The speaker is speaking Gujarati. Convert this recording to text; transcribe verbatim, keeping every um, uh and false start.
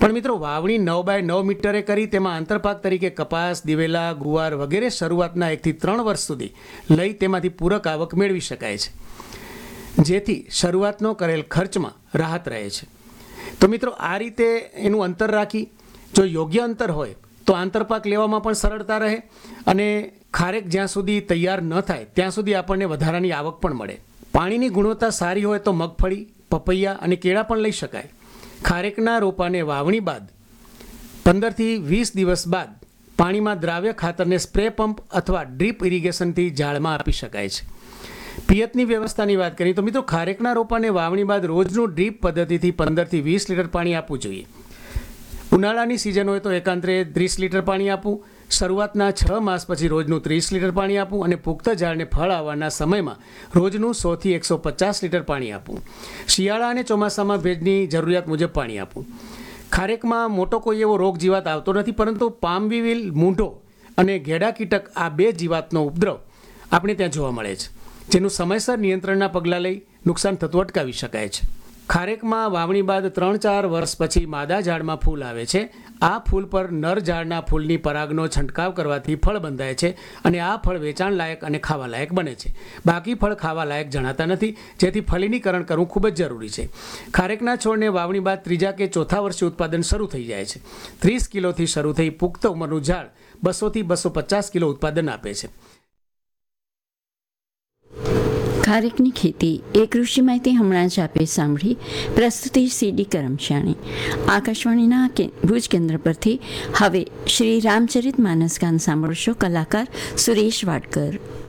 પણ મિત્રો વાવણી નવ બાય નવ મીટરે કરી તેમાં આંતરપાક તરીકે કપાસ, દિવેલા, ગુવાર વગેરે શરૂઆતના એકથી ત્રણ વર્ષ સુધી લઈ તેમાંથી પૂરક આવક મેળવી શકાય છે, જેથી શરૂઆતનો કરેલ ખર્ચમાં રાહત રહે છે. તો મિત્રો આ રીતે એનું અંતર રાખી જો યોગ્ય અંતર હોય તો આંતરપાક લેવામાં પણ સરળતા રહે અને ખારેક જ્યાં સુધી તૈયાર ન થાય ત્યાં સુધી આપણને વધારાની આવક પણ મળે. પાણીની ગુણવત્તા સારી હોય તો મગફળી, પપૈયા અને કેળા પણ લઈ શકાય. ખારેકના રોપાને વાવણી બાદ પંદરથી વીસ દિવસ બાદ પાણીમાં દ્રાવ્ય ખાતરને સ્પ્રે પંપ અથવા ડ્રીપ ઇરિગેશનથી ઝાડમાં આપી શકાય છે. પિયતની વ્યવસ્થાની વાત કરીએ તો મિત્રો ખારેકના રોપાને વાવણી બાદ રોજનું ડ્રીપ પદ્ધતિથી પંદરથી વીસ લીટર પાણી આપવું જોઈએ. ઉનાળાની સિઝન હોય તો એકાંતરે ત્રીસ લીટર પાણી આપવું, શરૂઆતના છ માસ પછી રોજનું ત્રીસ લીટર પાણી આપવું અને પુખ્ત ઝાડને ફળ આવવાના સમયમાં રોજનું સોથી એકસો પચાસ લીટર પાણી આપવું. શિયાળા અને ચોમાસામાં ભેજની જરૂરિયાત મુજબ પાણી આપવું. ખારેકમાં મોટો કોઈ એવો રોગ જીવાત આવતો નથી, પરંતુ પામવીવિલ, મૂંઢો અને ઘેડા કીટક આ બે જીવાતનો ઉપદ્રવ આપણે ત્યાં જોવા મળે છે, જેનું સમયસર નિયંત્રણના પગલાં લઈ નુકસાન થતું અટકાવી શકાય છે. ખારેકમાં વાવણી બાદ ત્રણ ચાર વર્ષ પછી માદા ઝાડમાં ફૂલ આવે છે. આ ફૂલ પર નર ઝાડના ફૂલની પરાગનો છંટકાવ કરવાથી ફળ બંધાય છે અને આ ફળ વેચાણ લાયક અને ખાવા લાયક બને છે. બાકી ફળ ખાવા લાયક જણાતા નથી, જેથી ફલિનીકરણ કરવું ખૂબ જ જરૂરી છે. ખારેકના છોડને વાવણી બાદ ત્રીજા કે ચોથા વર્ષે ઉત્પાદન શરૂ થઈ જાય છે. ત્રીસ કિલોથી શરૂ થઈ પુખ્ત ઉંમરનું ઝાડ બસોથી બસો પચાસ કિલો ઉત્પાદન આપે છે. ખારેકની ખેતી એ કૃષિ માહિતી હમણાં જ આપે સાંભળી. પ્રસ્તુતિ સીડી કરમશાણી. આકાશવાણીના ભુજ કેન્દ્ર પરથી હવે શ્રી રામચરિત માનસ ગાન સાંભળશો. કલાકાર સુરેશ વાડકર.